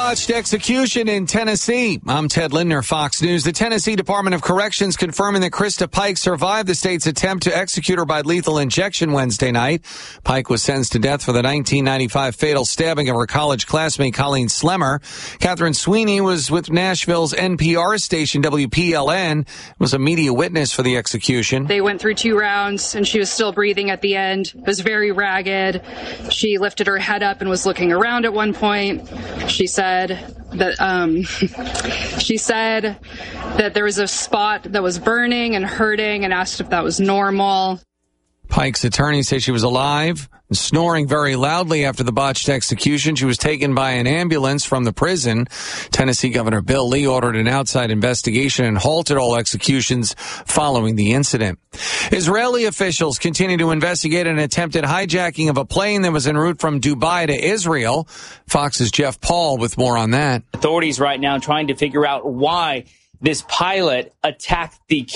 botched execution in Tennessee. I'm Ted Lindner, Fox News. The Tennessee Department of Corrections confirming that Krista Pike survived the state's attempt to execute her by lethal injection Wednesday night. Pike was sentenced to death for the 1995 fatal stabbing of her college classmate Colleen Slemmer. Catherine Sweeney was with Nashville's NPR station WPLN, was a media witness for the execution. They went through 2 rounds and she was still breathing at the end. It was very ragged. She lifted her head up and was looking around at one point. She said that there was a spot that was burning and hurting and asked if that was normal. Pike's attorney says she was alive and snoring very loudly after the botched execution. She was taken by an ambulance from the prison. Tennessee Governor Bill Lee ordered an outside investigation and halted all executions following the incident. Israeli officials continue to investigate an attempted hijacking of a plane that was en route from Dubai to Israel. Fox's Jeff Paul with more on that. Authorities right now trying to figure out why this pilot attacked the